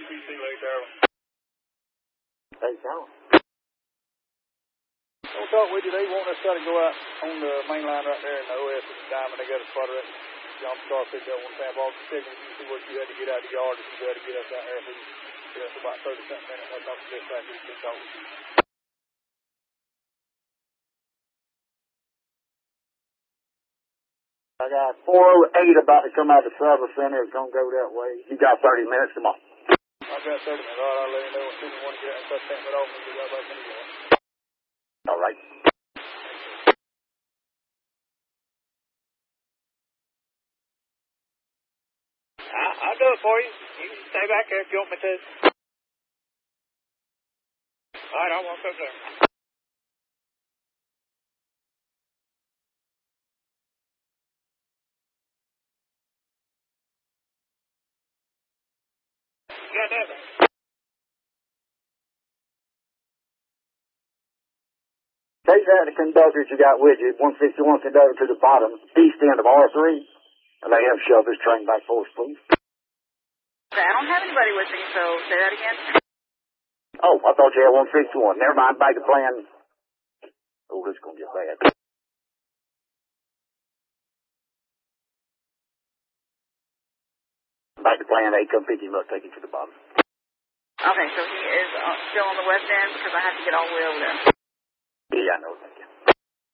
PC Lake Darwin. Hey, Darwin. I'll talk with you. They won't necessarily go out on the main line right there in the OS at the Diamond. They got a spotter at John Star picked up one time off the signal. You see what you had to get out of the yard if you had to get us out there. It's about 30-something minutes. I talked to dispatch. He can talk with you. I got 408 about to come out of the service center. It's going to go that way. You got 30 minutes. Come on. I've got 30 minutes. All right, I'll let you know as soon as you want to get out and start taking it off and we got back in again. All right. I'll do it for you. You can stay back there if you want me to. All right, I'll walk up there. You got that, man? Take that the conductors you got with you, 161 conductor to the bottom, east end of R3, and they have shoved this train back for us, please. I don't have anybody with me, so say that again. Oh, I thought you had 161. Never mind, back to plan. Oh, this is going to get bad. Back to plan A, come pick him up, take him to the bottom. Okay, so he is still on the west end because I have to get all the way over there. Yeah, I know.